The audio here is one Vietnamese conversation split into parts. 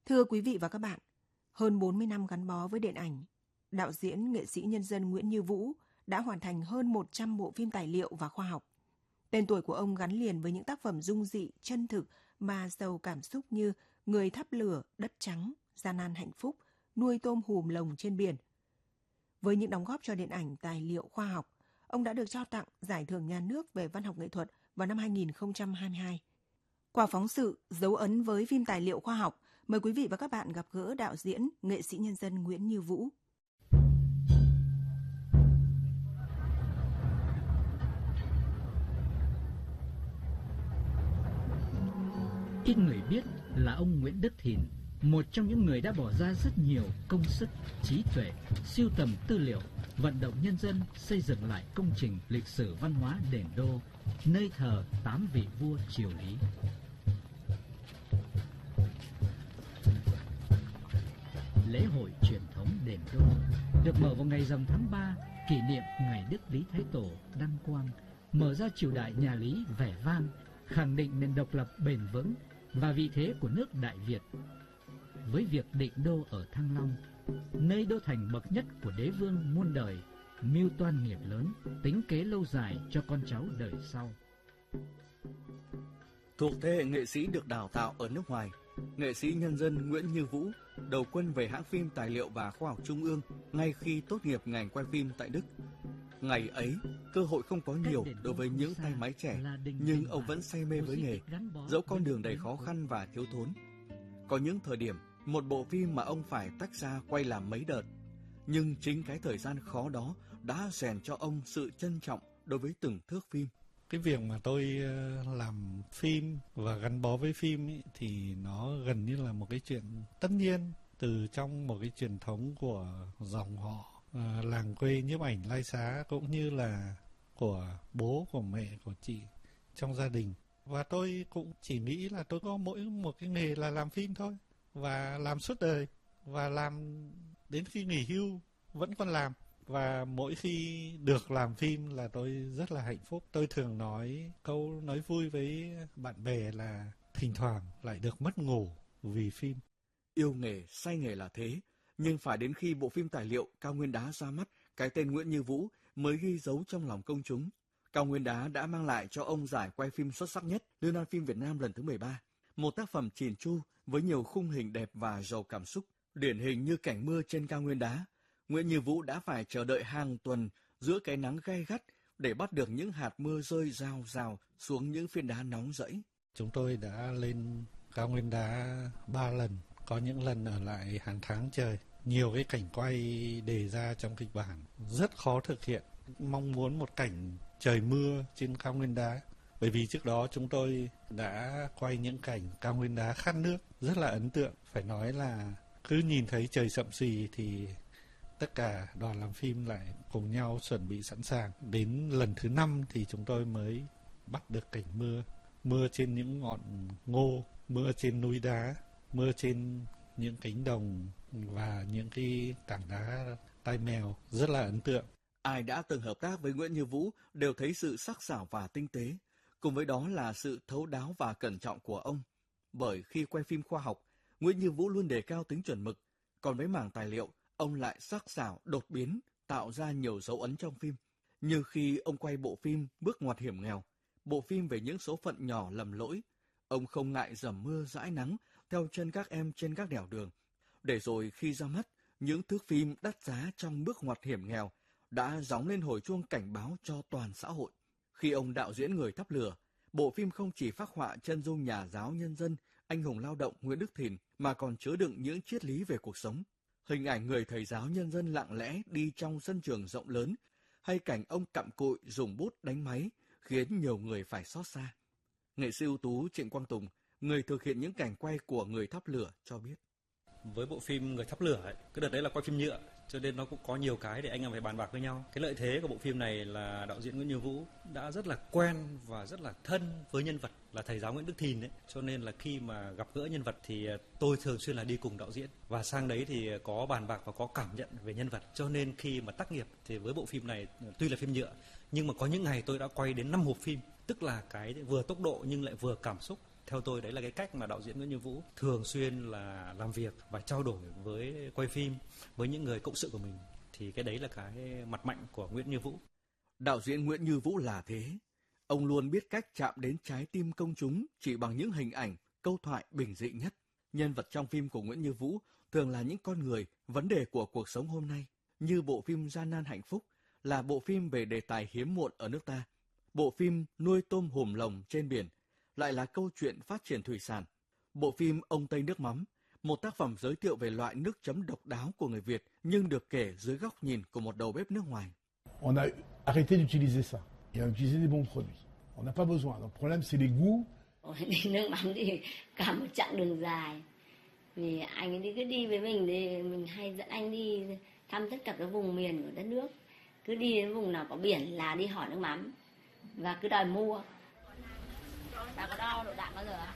Thưa quý vị và các bạn, hơn 40 năm gắn bó với điện ảnh, đạo diễn, nghệ sĩ nhân dân Nguyễn Như Vũ đã hoàn thành hơn 100 bộ phim tài liệu và khoa học. Tên tuổi của ông gắn liền với những tác phẩm dung dị, chân thực mà giàu cảm xúc như Người thắp lửa, Đất trắng, Gian nan hạnh phúc, Nuôi tôm hùm lồng trên biển. Với những đóng góp cho điện ảnh tài liệu khoa học, ông đã được trao tặng Giải thưởng Nhà nước về văn học nghệ thuật vào năm 2022. Qua phóng sự Dấu ấn với phim tài liệu khoa học, mời quý vị và các bạn gặp gỡ đạo diễn, nghệ sĩ nhân dân Nguyễn Như Vũ. Ít người biết là ông Nguyễn Đức Thìn, một trong những người đã bỏ ra rất nhiều công sức, trí tuệ, sưu tầm tư liệu, vận động nhân dân xây dựng lại công trình lịch sử văn hóa Đền Đô, nơi thờ 8 vị vua triều Lý. Lễ hội truyền thống Đền Đô được mở vào ngày rằm tháng 3, kỷ niệm ngày Đức Lý Thái Tổ đăng quang, mở ra triều đại nhà Lý vẻ vang, khẳng định nền độc lập bền vững và vị thế của nước Đại Việt. Với việc định đô ở Thăng Long, nơi đô thành bậc nhất của đế vương muôn đời, mưu toan nghiệp lớn, tính kế lâu dài cho con cháu đời sau. Thuộc thế hệ nghệ sĩ được đào tạo ở nước ngoài, nghệ sĩ nhân dân Nguyễn Như Vũ đầu quân về hãng phim tài liệu và khoa học Trung ương ngay khi tốt nghiệp ngành quay phim tại Đức. Ngày ấy, cơ hội không có nhiều đối với những tay máy trẻ, nhưng ông vẫn say mê với nghề, dẫu con đường đầy khó khăn và thiếu thốn. Có những thời điểm, một bộ phim mà ông phải tách ra quay làm mấy đợt, nhưng chính cái thời gian khó đó đã rèn cho ông sự trân trọng đối với từng thước phim. Cái việc mà tôi làm phim và gắn bó với phim ý, thì nó gần như là một cái chuyện tất nhiên từ trong một cái truyền thống của dòng họ làng quê nhiếp ảnh Lai Xá, cũng như là của bố, của mẹ, của chị trong gia đình. Và tôi cũng chỉ nghĩ là tôi có mỗi một cái nghề là làm phim thôi, và làm suốt đời, và làm đến khi nghỉ hưu vẫn còn làm. Và mỗi khi được làm phim là tôi rất là hạnh phúc. Tôi thường nói câu nói vui với bạn bè là thỉnh thoảng lại được mất ngủ vì phim. Yêu nghề, say nghề là thế, nhưng phải đến khi bộ phim tài liệu Cao Nguyên Đá ra mắt, cái tên Nguyễn Như Vũ mới ghi dấu trong lòng công chúng. Cao Nguyên Đá đã mang lại cho ông giải quay phim xuất sắc nhất Liên hoan phim Việt Nam lần thứ 13. Một tác phẩm chỉn chu với nhiều khung hình đẹp và giàu cảm xúc, điển hình như cảnh mưa trên cao nguyên đá. Nguyễn Như Vũ đã phải chờ đợi hàng tuần giữa cái nắng gay gắt để bắt được những hạt mưa rơi rào rào xuống những phiến đá nóng rẫy. Chúng tôi đã lên Cao Nguyên Đá 3 lần, có những lần ở lại hàng tháng trời. Nhiều cái cảnh quay đề ra trong kịch bản rất khó thực hiện. Mong muốn một cảnh trời mưa trên Cao Nguyên Đá. Bởi vì trước đó chúng tôi đã quay những cảnh Cao Nguyên Đá khát nước rất là ấn tượng. Phải nói là cứ nhìn thấy trời sậm xì thì tất cả đoàn làm phim lại cùng nhau chuẩn bị sẵn sàng. Đến lần thứ 5 thì chúng tôi mới bắt được cảnh mưa. Mưa trên những ngọn ngô, mưa trên núi đá, mưa trên những cánh đồng và những cái tảng đá tai mèo, rất là ấn tượng. Ai đã từng hợp tác với Nguyễn Như Vũ đều thấy sự sắc sảo và tinh tế, cùng với đó là sự thấu đáo và cẩn trọng của ông. Bởi khi quay phim khoa học, Nguyễn Như Vũ luôn đề cao tính chuẩn mực, còn với mảng tài liệu, ông lại sắc sảo, đột biến, tạo ra nhiều dấu ấn trong phim. Như khi ông quay bộ phim Bước ngoặt hiểm nghèo, bộ phim về những số phận nhỏ lầm lỗi, ông không ngại dầm mưa dãi nắng theo chân các em trên các nẻo đường. Để rồi khi ra mắt, những thước phim đắt giá trong Bước ngoặt hiểm nghèo đã gióng lên hồi chuông cảnh báo cho toàn xã hội. Khi ông đạo diễn Người thắp lửa, bộ phim không chỉ phác họa chân dung nhà giáo nhân dân, anh hùng lao động Nguyễn Đức Thìn, mà còn chứa đựng những triết lý về cuộc sống. Hình ảnh người thầy giáo nhân dân lặng lẽ đi trong sân trường rộng lớn, hay cảnh ông cặm cụi dùng bút đánh máy, khiến nhiều người phải xót xa. Nghệ sĩ ưu tú Trịnh Quang Tùng, người thực hiện những cảnh quay của Người thắp lửa, cho biết. Với bộ phim Người thắp lửa ấy, cái đợt đấy là quay phim nhựa, cho nên nó cũng có nhiều cái để anh em phải bàn bạc với nhau. Cái lợi thế của bộ phim này là đạo diễn Nguyễn Như Vũ đã rất là quen và rất là thân với nhân vật là thầy giáo Nguyễn Đức Thìn ấy, cho nên là khi mà gặp gỡ nhân vật thì tôi thường xuyên là đi cùng đạo diễn, và sang đấy thì có bàn bạc và có cảm nhận về nhân vật. Cho nên khi mà tác nghiệp thì với bộ phim này tuy là phim nhựa nhưng mà có những ngày tôi đã quay đến 5 hộp phim, tức là cái vừa tốc độ nhưng lại vừa cảm xúc. Theo tôi đấy là cái cách mà đạo diễn Nguyễn Như Vũ thường xuyên là làm việc và trao đổi với quay phim, với những người cộng sự của mình. Thì cái đấy là cái mặt mạnh của Nguyễn Như Vũ. Đạo diễn Nguyễn Như Vũ là thế. Ông luôn biết cách chạm đến trái tim công chúng chỉ bằng những hình ảnh, câu thoại bình dị nhất. Nhân vật trong phim của Nguyễn Như Vũ thường là những con người, vấn đề của cuộc sống hôm nay, như bộ phim Gian nan hạnh phúc là bộ phim về đề tài hiếm muộn ở nước ta. Bộ phim Nuôi tôm hùm lồng trên biển lại là câu chuyện phát triển thủy sản. Bộ phim Ông Tây nước mắm, một tác phẩm giới thiệu về loại nước chấm độc đáo của người Việt nhưng được kể dưới góc nhìn của một đầu bếp nước ngoài. On a arrêté d'utiliser ça et on utilisait des bons produits. On n'a pas besoin. Donc, le problème c'est les goûts. Đi nước mắm thì cả một chặng đường dài. Vì anh ấy cứ đi với mình thì mình hay dẫn anh đi thăm tất cả các vùng miền của đất nước. Cứ đi đến vùng nào có biển là đi hỏi nước mắm và cứ đòi mua. Bà có đo độ đạm bao giờ ạ?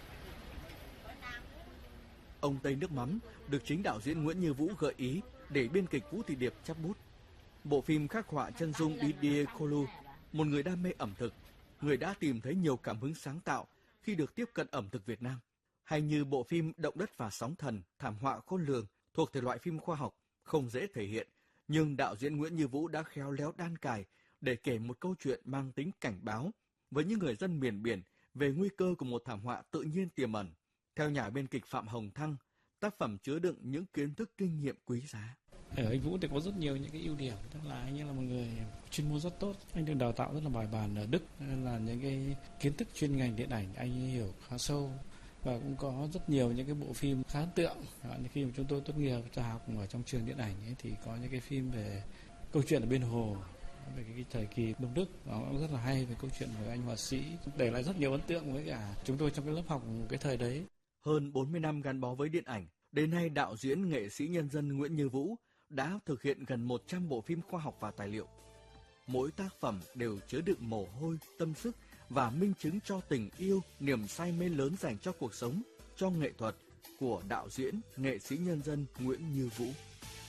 Ông Tây nước mắm được chính đạo diễn Nguyễn Như Vũ gợi ý để biên kịch Vũ Thị Điệp chắp bút. Bộ phim khắc họa chân dung Didier Colou, một người đam mê ẩm thực, người đã tìm thấy nhiều cảm hứng sáng tạo khi được tiếp cận ẩm thực Việt Nam. Hay như bộ phim Động đất và sóng thần, thảm họa khôn lường thuộc thể loại phim khoa học, không dễ thể hiện, nhưng đạo diễn Nguyễn Như Vũ đã khéo léo đan cài để kể một câu chuyện mang tính cảnh báo với những người dân miền biển về nguy cơ của một thảm họa tự nhiên tiềm ẩn. Theo nhà biên kịch Phạm Hồng Thăng, tác phẩm chứa đựng những kiến thức kinh nghiệm quý giá. Ở anh Vũ thì có rất nhiều những cái ưu điểm, tức là anh ấy là một người chuyên môn rất tốt, anh được đào tạo rất là bài bản ở Đức, nên là những cái kiến thức chuyên ngành điện ảnh anh ấy hiểu khá sâu và cũng có rất nhiều những cái bộ phim khá ấn tượng. Khi mà chúng tôi tốt nghiệp ra học ở trong trường điện ảnh ấy, thì có những cái phim về câu chuyện ở bên hồ, về cái thời kỳ Đông Đức, nó cũng rất là hay, về câu chuyện của anh họa sĩ, để lại rất nhiều ấn tượng với cả chúng tôi trong cái lớp học cái thời đấy. Hơn 40 năm gắn bó với điện ảnh, đến nay đạo diễn nghệ sĩ nhân dân Nguyễn Như Vũ đã thực hiện gần 100 bộ phim khoa học và tài liệu. Mỗi tác phẩm đều chứa đựng mồ hôi, tâm sức và minh chứng cho tình yêu, niềm say mê lớn dành cho cuộc sống, cho nghệ thuật của đạo diễn nghệ sĩ nhân dân Nguyễn Như Vũ.